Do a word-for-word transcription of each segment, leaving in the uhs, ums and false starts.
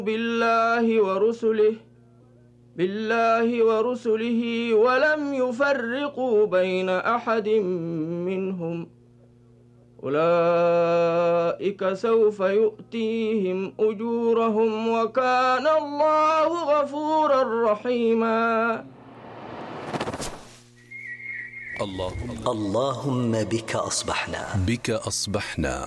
بالله ورسله بالله ورسله ولم يفرقوا بين أحد منهم أولئك سوف يؤتيهم أجورهم وكان الله غفورا رحيما. اللهم اللهم بك أصبحنا بك أصبحنا.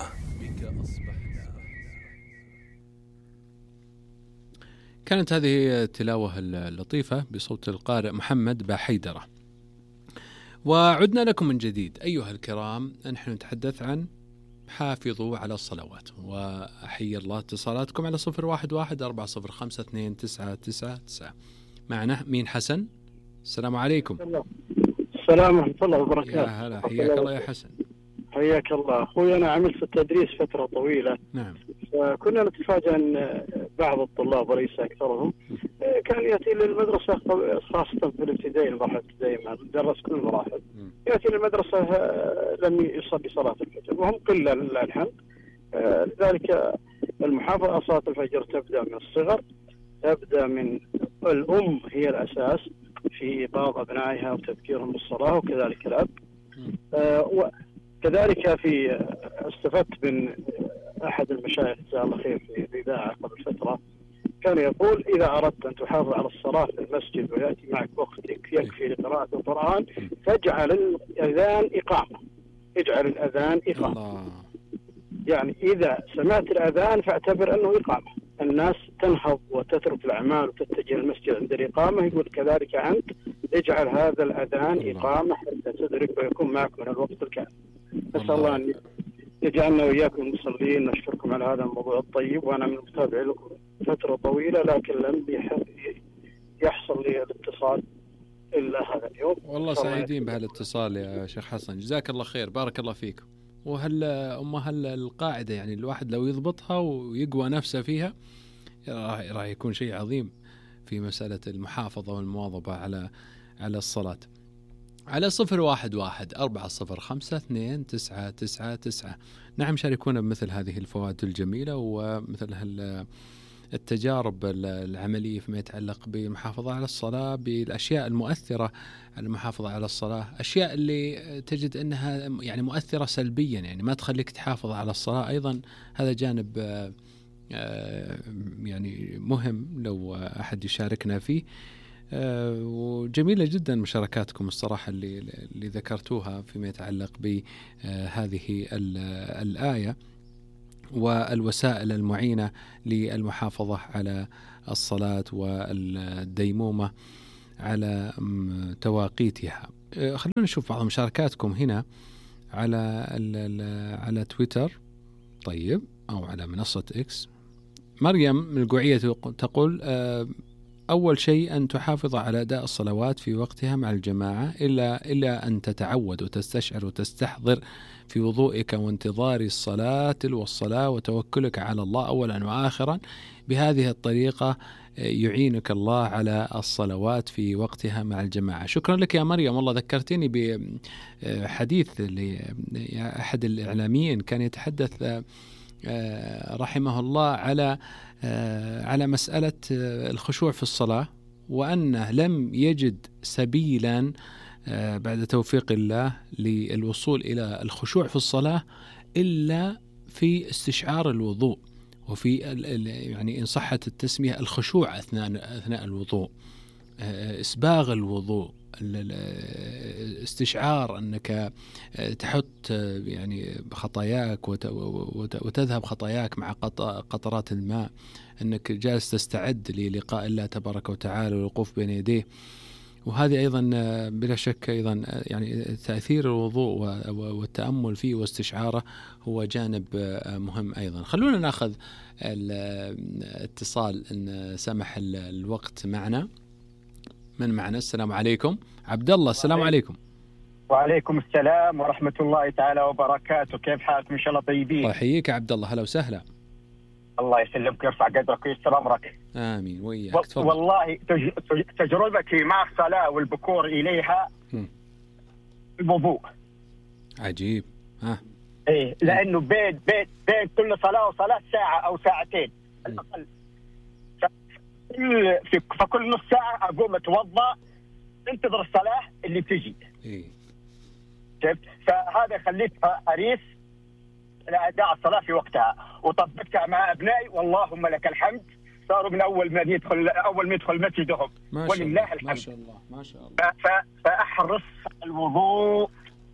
كانت هذه التلاوة اللطيفة بصوت القارئ محمد باحيدرة. وعدنا لكم من جديد أيها الكرام. نحن نتحدث عن حافظوا على الصلوات، وأحيي الله اتصالاتكم على صفر واحد واحد أربعة صفر خمسة اثنين تسعة تسعة تسعة. معنا مين حسن؟ السلام عليكم. السلام ورحمة الله وبركاته. يا هلا، حياك الله يا حسن. حياك الله أخوي. أنا عملت في التدريس فترة طويلة. نعم. فكنا نتفاجأ أن بعض الطلاب وليس أكثرهم كان يأتي للمدرسة خاصة في الابتدائي، المرحلة الابتدائية درس كل المراحل، يأتي للمدرسة لم يصلي صلاة الفجر، وهم قلة لله الحمد. لذلك المحافظة على صلاة الفجر تبدأ من الصغر، تبدأ من الأم، هي الأساس في إيقاظ أبنائها وتذكيرهم بالصلاة، وكذلك الأب. وكذلك في استفدت من أحد المشايخ جزاه الله خير في الإذاعة قبل فترة، كان يقول إذا أردت أن تحافظ على الصلاة في المسجد ويأتي معك وقت يكفي لقراءة القرآن فاجعل الأذان إقامة. اجعل الأذان إقامة. الله. يعني إذا سمعت الأذان فاعتبر أنه إقامة. الناس تنهض وتترك الأعمال وتتجه المسجد عند الإقامة، يقول كذلك أنت اجعل هذا الأذان الله. إقامة حتى تدرك ويكون معك من الوقت الكامل. نسأل الله أن يجعلنا وإياكم المصلين. نشكركم على هذا الموضوع الطيب، وأنا من متابع لكم فترة طويلة، لكن لم يحصل لي الاتصال إلا هذا اليوم. والله سعيدين بهالاتصال يا شيخ حسن، جزاك الله خير، بارك الله فيك. وهل أم هل القاعدة يعني الواحد لو يضبطها ويقوى نفسه فيها راح يكون شيء عظيم في مسألة المحافظة والمواظبة على على الصلاة. على صفر واحد واحد أربعة صفر خمسة اثنين تسعة تسعة تسعة. نعم، شاركونا بمثل هذه الفوائد الجميلة ومثل التجارب العملية فيما يتعلق بالمحافظة على الصلاة، بالأشياء المؤثرة على المحافظة على الصلاة، أشياء اللي تجد أنها يعني مؤثرة سلبيا، يعني ما تخليك تحافظ على الصلاة. أيضا هذا جانب يعني مهم لو أحد يشاركنا فيه. وجميلة جدا مشاركاتكم الصراحة اللي, اللي ذكرتوها فيما يتعلق بهذه الآية والوسائل المعينة للمحافظة على الصلاة والديمومة على توقيتها. خلونا نشوف بعض مشاركاتكم هنا على على تويتر، طيب، أو على منصة إكس. مريم القوعية تقول أول شيء أن تحافظ على أداء الصلوات في وقتها مع الجماعة، إلا إلا أن تتعود وتستشعر وتستحضر في وضوئك وانتظار الصلاة تلو الصلاة وتوكلك على الله أولا وآخرا. بهذه الطريقة يعينك الله على الصلوات في وقتها مع الجماعة. شكرا لك يا مريم، والله ذكرتني بحديث لأحد الإعلاميين كان يتحدث رحمه الله على على مسألة الخشوع في الصلاة، وأنه لم يجد سبيلا بعد توفيق الله للوصول إلى الخشوع في الصلاة إلا في استشعار الوضوء، وفي يعني إن صحت التسمية الخشوع أثناء أثناء الوضوء، إسباغ الوضوء، استشعار أنك تحط يعني بخطاياك وتذهب خطاياك مع قطرات الماء، أنك جالس تستعد للقاء الله تبارك وتعالى والوقوف بين يديه. وهذه أيضا بلا شك أيضا يعني تأثير الوضوء والتأمل فيه واستشعاره هو جانب مهم أيضا. خلونا نأخذ الاتصال إن سمح الوقت معنا. من معنا؟ السلام عليكم. عبد الله، السلام عليكم. وعليكم السلام ورحمة الله تعالى وبركاته. كيف حالكم؟ إن شاء الله طيبين. الله يحييك عبد الله، هلا وسهلا. الله يسلمك ويرفع قدرك ويستر أمرك. آمين وياك. تفضل. والله تجربتي مع الصلاة والبكور إليها الوضوء. عجيب. ها. إيه، لأنه بين بين بين كل صلاة وصلاة ساعة أو ساعتين الأقل. فكل في فكل نص ساعه اقوم اتوضا، انتظر الصلاه اللي تجي. إيه. شفت؟ فهذا يخليك حريص على اداء الصلاه في وقتها، وطبقتها مع ابنائي واللهم لك الحمد، صاروا من اول ما يدخل اول ما يدخل مسجدهم ولله الحمد. ما شاء الله ما شاء الله. فاحرص الوضوء،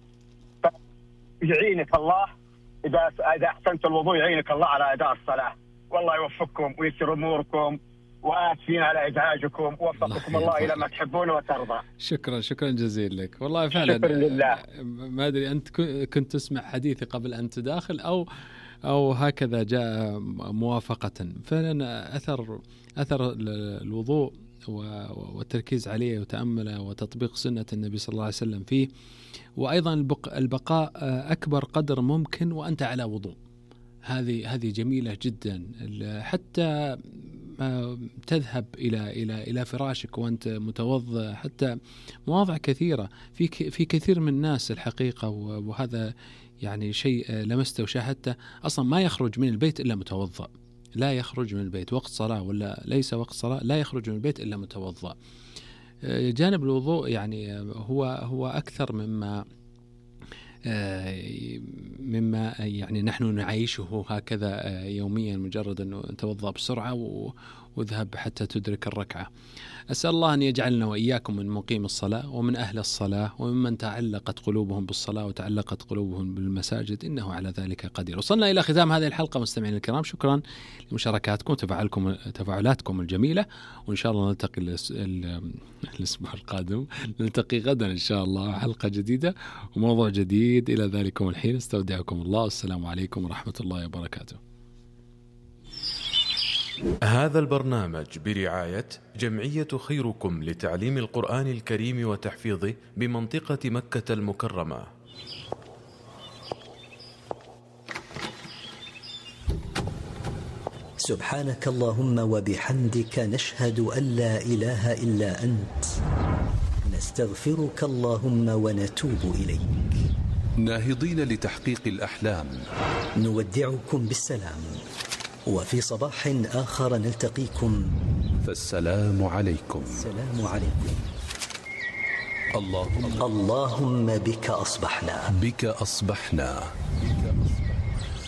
يعينك الله. اذا اذا احسنت الوضوء يعينك الله على اداء الصلاه. والله يوفقكم ويسر اموركم، واسفين على ازعاجكم، ووفقكم الله, الله الى ما تحبون وترضى. شكرا شكرا جزيلا لك والله فعلا. شكرا لله. ما ادري انت كنت تسمع حديثي قبل ان تداخل او او هكذا جاء موافقه. فعلا اثر اثر الوضوء والتركيز عليه وتامله وتطبيق سنه النبي صلى الله عليه وسلم فيه، وايضا البقاء اكبر قدر ممكن وانت على وضوء. هذه هذه جميله جدا. حتى تذهب إلى إلى إلى فراشك وأنت متوضأ، حتى مواضع كثيرة في في كثير من الناس الحقيقة، وهذا يعني شيء لمسته وشاهدته، أصلا ما يخرج من البيت إلا متوضأ، لا يخرج من البيت وقت صلاة ولا ليس وقت صلاة لا يخرج من البيت إلا متوضأ. جانب الوضوء يعني هو هو أكثر مما مما يعني نحن نعيشه هكذا يوميا، مجرد أنه نتوضأ بسرعة واذهب حتى تدرك الركعة. أسأل الله أن يجعلنا وإياكم من مقيم الصلاة ومن أهل الصلاة وممن تعلقت قلوبهم بالصلاة وتعلقت قلوبهم بالمساجد، إنه على ذلك قدير. وصلنا إلى ختام هذه الحلقة مستمعين الكرام، شكرا لمشاركاتكم وتفاعلكم تفاعلاتكم الجميلة، وإن شاء الله نلتقي الأسبوع القادم، نلتقي غدا إن شاء الله حلقة جديدة وموضوع جديد. إلى ذلكم الحين استودعكم الله، والسلام عليكم ورحمة الله وبركاته. هذا البرنامج برعاية جمعية خيركم لتعليم القرآن الكريم وتحفيظه بمنطقة مكة المكرمة. سبحانك اللهم وبحمدك، نشهد أن لا إله إلا أنت، نستغفرك اللهم ونتوب إليك. ناهضين لتحقيق الأحلام، نودعكم بالسلام، وفي صباح آخر نلتقيكم، فالسلام عليكم. السلام عليكم. اللهم اللهم بك أصبحنا بك أصبحنا